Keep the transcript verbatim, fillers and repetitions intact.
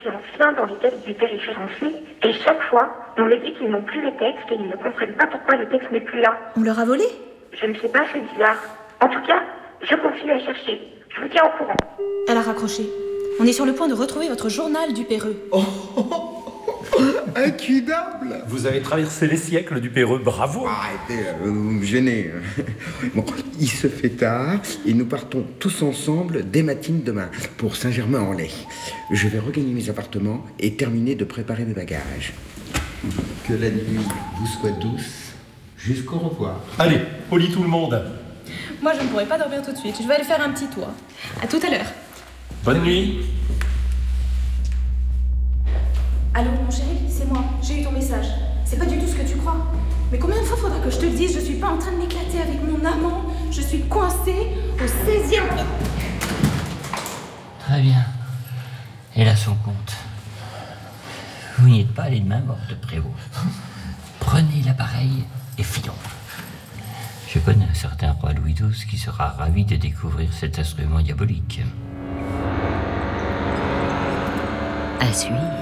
Anciens dans les textes du père référencés, et chaque fois, on me dit qu'ils n'ont plus les textes et ils ne comprennent pas pourquoi le texte n'est plus là. On leur a volé? Je ne sais pas, c'est bizarre. En tout cas, je continue à chercher. Je vous tiens au courant. Elle a raccroché. On est sur le point de retrouver votre journal du Péreux. Oh, oh, oh, incuidable. Vous avez traversé les siècles du Péreux, bravo. Arrêtez, euh, vous me gênez. Bon, il se fait tard et nous partons tous ensemble dès matin demain pour Saint-Germain-en-Laye. Je vais regagner mes appartements et terminer de préparer mes bagages. Que la nuit vous soit douce. Jusqu'au revoir. Allez, au lit tout le monde. Moi, je ne pourrais pas dormir tout de suite. Je vais aller faire un petit tour. À tout à l'heure. Bonne nuit. Allô, mon chéri, c'est moi. J'ai eu ton message. C'est pas du tout ce que tu crois. Mais combien de fois faudra que je te le dise? Je suis pas en train de m'éclater avec mon amant. Je suis coincée au seizième... Très bien. Et là, son compte. Vous n'y êtes pas allé de main morte, Prévost. Prenez l'appareil et filons. Je connais un certain roi Louis douze qui sera ravi de découvrir cet instrument diabolique. À suivre.